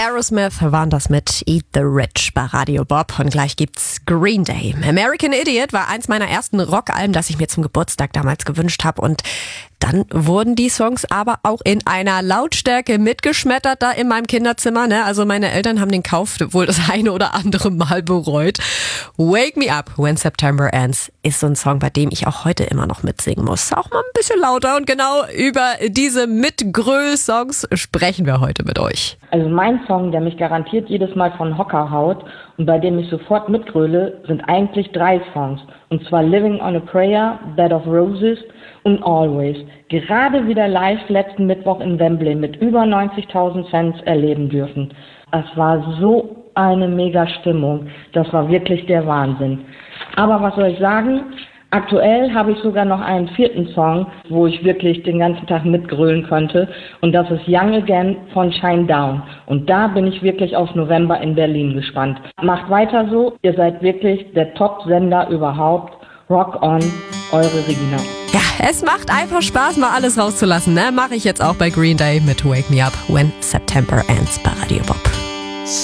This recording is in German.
Aerosmith waren das mit Eat the Rich bei Radio Bob und gleich gibt's Green Day. American Idiot war eins meiner ersten Rockalben, das ich mir zum Geburtstag damals gewünscht habe, und dann wurden die Songs aber auch in einer Lautstärke mitgeschmettert da in meinem Kinderzimmer, ne? Also meine Eltern haben den Kauf wohl das eine oder andere Mal bereut. Wake Me Up When September Ends ist so ein Song, bei dem ich auch heute immer noch mitsingen muss. Auch mal ein bisschen lauter, und genau über diese Mitgröl-Songs sprechen wir heute mit euch. Also mein Song, der mich garantiert jedes Mal von Hocker haut und bei dem ich sofort mitgröle, sind eigentlich 3 Songs. Und zwar Living on a Prayer, Bed of Roses und Always. Gerade wieder live letzten Mittwoch in Wembley mit über 90.000 Fans erleben dürfen. Es war so eine mega Stimmung. Das war wirklich der Wahnsinn. Aber was soll ich sagen? Aktuell habe ich sogar noch einen 4. Song, wo ich wirklich den ganzen Tag mitgrölen könnte. Und das ist Young Again von Shinedown. Und da bin ich wirklich auf November in Berlin gespannt. Macht weiter so. Ihr seid wirklich der Top-Sender überhaupt. Rock on, eure Regina. Ja, es macht einfach Spaß, mal alles rauszulassen, ne? Mache ich jetzt auch bei Green Day mit Wake Me Up When September Ends bei Radio Bob.